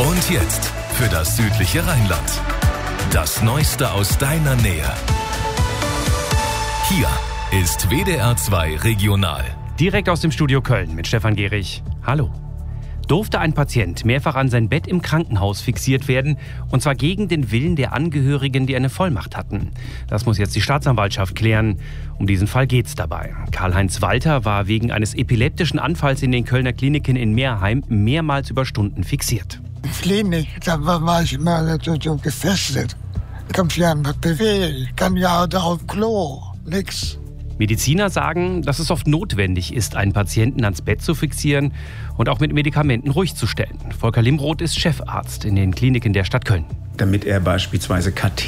Und jetzt für das südliche Rheinland. Das Neueste aus deiner Nähe. Hier ist WDR 2 Regional. Direkt aus dem Studio Köln mit Stefan Gehrig. Hallo. Durfte ein Patient mehrfach an sein Bett im Krankenhaus fixiert werden, und zwar gegen den Willen der Angehörigen, die eine Vollmacht hatten. Das muss jetzt die Staatsanwaltschaft klären. Um diesen Fall geht's dabei. Karl-Heinz Walter war wegen eines epileptischen Anfalls in den Kölner Kliniken in Meerheim mehrmals über Stunden fixiert. In der Klinik, da war ich immer so gefesselt. Ich kann mich ja nicht bewegen, ich kann ja auch auf Klo, nix. Mediziner sagen, dass es oft notwendig ist, einen Patienten ans Bett zu fixieren und auch mit Medikamenten ruhig zu stellen. Volker Limroth ist Chefarzt in den Kliniken der Stadt Köln. Damit er beispielsweise